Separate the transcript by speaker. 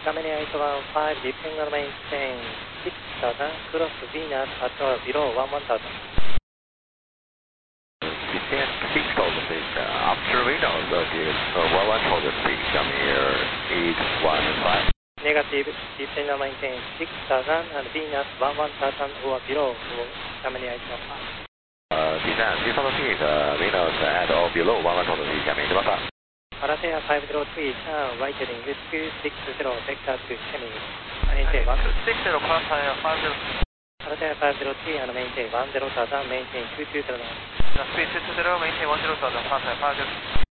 Speaker 1: Germany 815, descend on maintain 6000, cross Venus at below 11000.
Speaker 2: Descend 6000 feet, after Venus is 11000 feet, Germany 815.
Speaker 1: Negative, descend on maintain 6000 and Venus 11000 or below, Germany 815.
Speaker 2: Descend 6000 feet, Venus at or below 11000 feet, Germany 815.
Speaker 1: Paratea 503, turn right heading 260, vector to Chemi, maintain 1.
Speaker 3: 260, Paratea 50.
Speaker 1: Paratea 503 and maintain 10,000, maintain 220.
Speaker 3: Speed 220, maintain 10,000, Paratea 50.